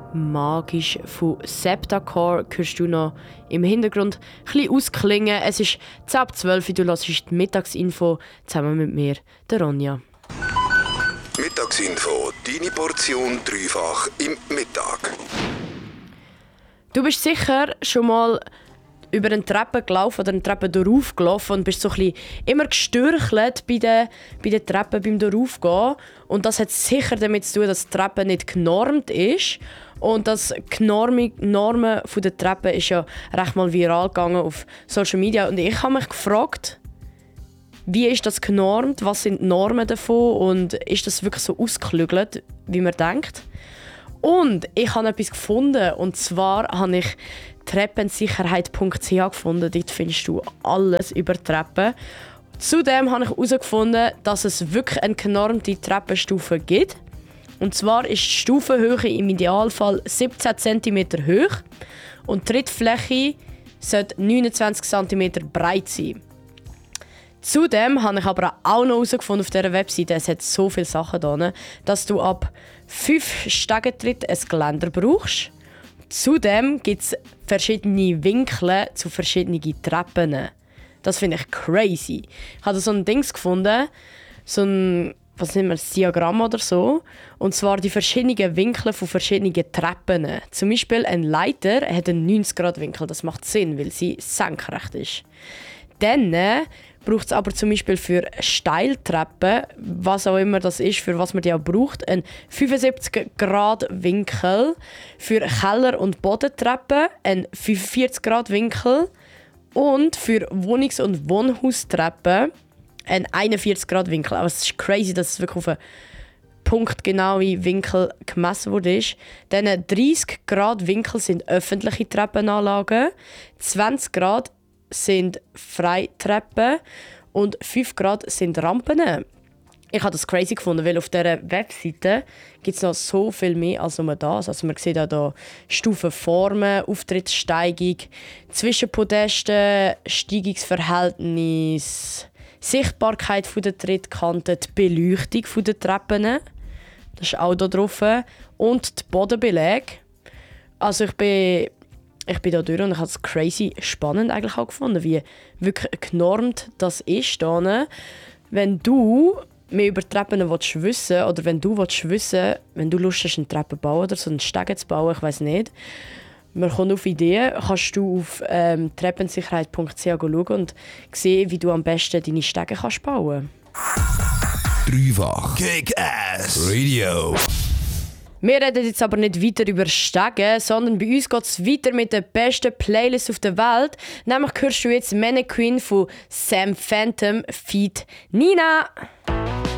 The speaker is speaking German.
Magisch von Septacore hörst du noch im Hintergrund ein bisschen ausklingen. Es ist 10:12 Uhr, du hörst die Mittagsinfo zusammen mit mir, der Ronja. Mittagsinfo, deine Portion dreifach im Mittag. Du bist sicher schon mal über eine Treppe gelaufen oder eine Treppe darauf gelaufen und bist so ein bisschen immer gestürchelt bei den Treppen beim Daraufgehen. Und das hat sicher damit zu tun, dass die Treppe nicht genormt ist. Und das Normen der Treppe ist ja recht mal viral gegangen auf Social Media. Und ich habe mich gefragt, wie ist das genormt? Was sind die Normen davon? Und ist das wirklich so ausgeklügelt, wie man denkt? Und ich habe etwas gefunden. Und zwar habe ich treppensicherheit.ch gefunden. Dort findest du alles über Treppen. Zudem habe ich herausgefunden, dass es wirklich eine genormte Treppenstufe gibt. Und zwar ist die Stufenhöhe im Idealfall 17 cm hoch und die Trittfläche sollte 29 cm breit sein. Zudem habe ich aber auch noch herausgefunden auf dieser Webseite, es hat so viele Sachen da, dass du ab 5 Stegentritten ein Geländer brauchst. Zudem gibt es verschiedene Winkel zu verschiedenen Treppen. Das finde ich crazy. Ich habe so ein Dings gefunden, so ein Diagramm oder so. Und zwar die verschiedenen Winkel von verschiedenen Treppen. Zum Beispiel ein Leiter hat einen 90-Grad-Winkel. Das macht Sinn, weil sie senkrecht ist. Dann braucht es aber zum Beispiel für Steiltreppen, was auch immer das ist, für was man die auch braucht, einen 75-Grad-Winkel. Für Keller- und Bodentreppen einen 45-Grad-Winkel. Und für Wohnungs- und Wohnhaustreppen einen 41-Grad-Winkel. Aber es ist crazy, dass es wirklich auf einen punktgenauen Winkel gemessen wurde. Dann 30-Grad-Winkel sind öffentliche Treppenanlagen, 20 Grad sind Freitreppen und 5 Grad sind Rampen. Ich habe das crazy gefunden, weil auf dieser Webseite gibt es noch so viel mehr als nur das. Also man sieht auch hier Stufenformen, Auftrittssteigung, Zwischenpodesten, Steigungsverhältnis, Sichtbarkeit der Trittkanten, die Beleuchtung der Treppen. Das ist auch hier drauf. Und die Bodenbeläge. Also ich bin da durch und ich habe es crazy spannend eigentlich auch gefunden, wie wirklich genormt das ist. Hier. Wenn du mehr über Treppen wissen willst, oder wenn du wissen, wenn du Lust hast, eine Treppe zu bauen oder so einen Stegen zu bauen, ich weiß nicht, man kommt auf Ideen, kannst du auf treppensicherheit.ch schauen und sehen, wie du am besten deine Stege bauen kannst. Dreifach Kick-Ass Radio. Wir reden jetzt aber nicht weiter über Stegen, sondern bei uns geht es weiter mit der besten Playlist auf der Welt. Nämlich hörst du jetzt Mannequin von Sam Phantom feat. Nina.